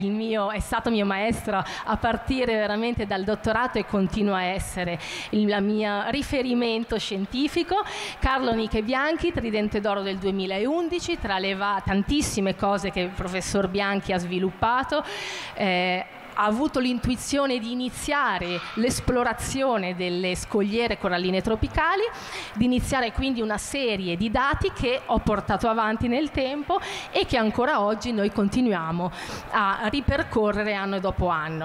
È stato mio maestro a partire veramente dal dottorato e continua a essere il mio riferimento scientifico. Carlo Miche Bianchi, Tridente d'Oro del 2011, tra le tantissime cose che il professor Bianchi ha sviluppato. Ha avuto l'intuizione di iniziare l'esplorazione delle scogliere coralline tropicali, di iniziare quindi una serie di dati che ho portato avanti nel tempo e che ancora oggi noi continuiamo a ripercorrere anno dopo anno.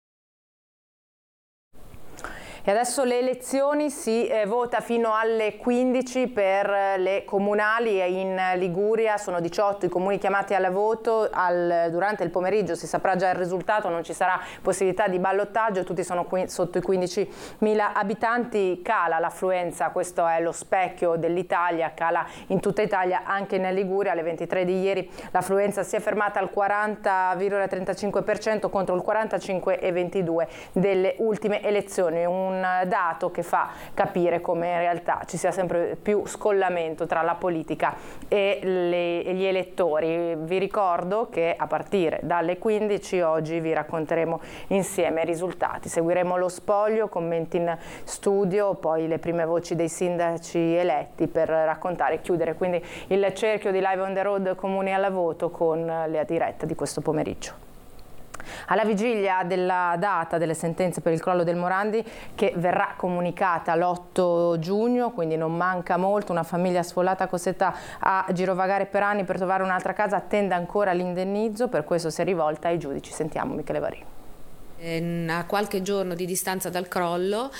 E adesso le elezioni, si vota fino alle 15 per le comunali in Liguria, sono 18 i comuni chiamati al voto, durante il pomeriggio si saprà già il risultato, non ci sarà possibilità di ballottaggio, tutti sono sotto i 15.000 abitanti, cala l'affluenza, questo è lo specchio dell'Italia, cala in tutta Italia, anche in Liguria. Alle 23 di ieri l'affluenza si è fermata al 40,35% contro il 45,22% delle ultime elezioni, un dato che fa capire come in realtà ci sia sempre più scollamento tra la politica e gli elettori. Vi ricordo che a partire dalle 15 oggi vi racconteremo insieme i risultati, seguiremo lo spoglio, commenti in studio, poi le prime voci dei sindaci eletti per raccontare e chiudere quindi il cerchio di Live on the Road Comuni alla voto con la diretta di questo pomeriggio. Alla vigilia della data delle sentenze per il crollo del Morandi, che verrà comunicata l'8 giugno, quindi non manca molto, una famiglia sfollata costretta a girovagare per anni per trovare un'altra casa attende ancora l'indennizzo, per questo si è rivolta ai giudici. Sentiamo Michele Varini. A qualche giorno di distanza dal crollo,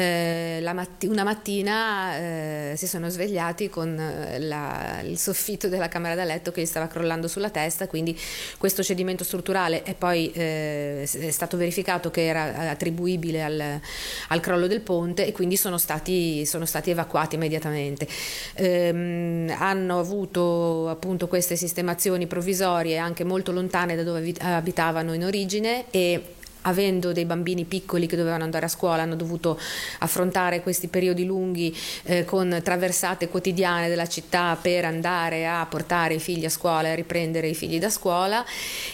una mattina si sono svegliati con il soffitto della camera da letto che gli stava crollando sulla testa, quindi questo cedimento strutturale è poi è stato verificato che era attribuibile al crollo del ponte e quindi sono stati evacuati immediatamente. Hanno avuto appunto queste sistemazioni provvisorie anche molto lontane da dove abitavano in origine e avendo dei bambini piccoli che dovevano andare a scuola hanno dovuto affrontare questi periodi lunghi con traversate quotidiane della città per andare a portare i figli a scuola e a riprendere i figli da scuola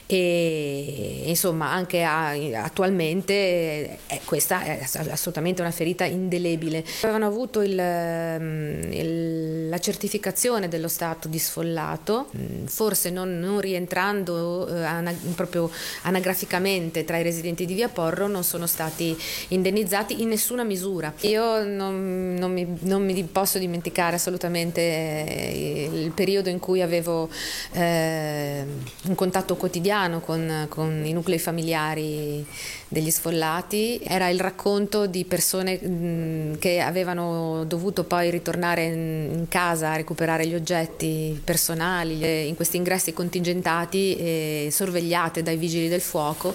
e insomma anche attualmente questa è assolutamente una ferita indelebile. Avevano avuto la certificazione dello stato di sfollato, forse non rientrando proprio anagraficamente tra i residenti di Via Porro, non sono stati indennizzati in nessuna misura. Io non mi posso dimenticare assolutamente il periodo in cui avevo un contatto quotidiano con i nuclei familiari degli sfollati. Era il racconto di persone che avevano dovuto poi ritornare in casa a recuperare gli oggetti personali in questi ingressi contingentati e sorvegliate dai vigili del fuoco.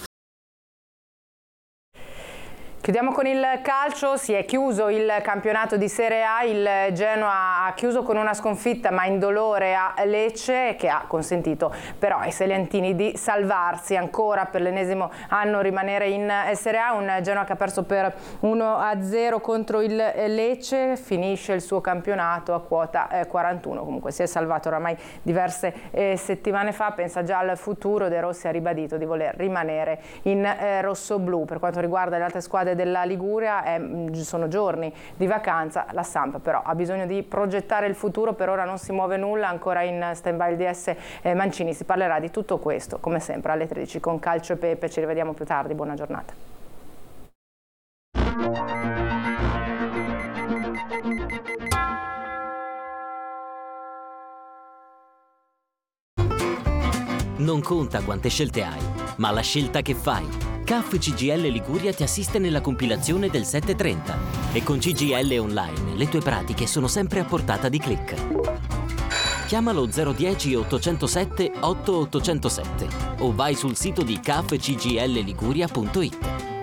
Chiudiamo con il calcio, si è chiuso il campionato di Serie A, il Genoa ha chiuso con una sconfitta ma indolore a Lecce che ha consentito però ai Seliantini di salvarsi ancora per l'ennesimo anno, rimanere in Serie A. Un Genoa che ha perso per 1-0 contro il Lecce, finisce il suo campionato a quota 41, comunque si è salvato oramai diverse settimane fa, pensa già al futuro. De Rossi ha ribadito di voler rimanere in rossoblu. Per quanto riguarda le altre squadre della Liguria sono giorni di vacanza, la Samp però ha bisogno di progettare il futuro, per ora non si muove nulla, ancora in stand-by il DS Mancini. Si parlerà di tutto questo come sempre alle 13 con Calcio e Pepe, ci rivediamo più tardi, buona giornata. Non conta quante scelte hai, ma la scelta che fai. CAF CGIL Liguria ti assiste nella compilazione del 730 e con CGIL Online le tue pratiche sono sempre a portata di click. Chiamalo 010 807 8807 o vai sul sito di cafcgilliguria.it.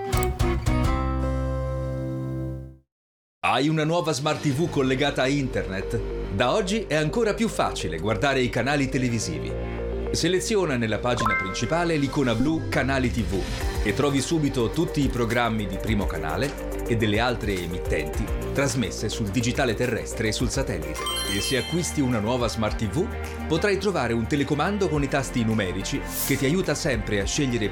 Hai una nuova Smart TV collegata a internet? Da oggi è ancora più facile guardare i canali televisivi. Seleziona nella pagina principale l'icona blu Canali TV e trovi subito tutti i programmi di Primo Canale e delle altre emittenti trasmesse sul digitale terrestre e sul satellite. E se acquisti una nuova Smart TV, potrai trovare un telecomando con i tasti numerici che ti aiuta sempre a scegliere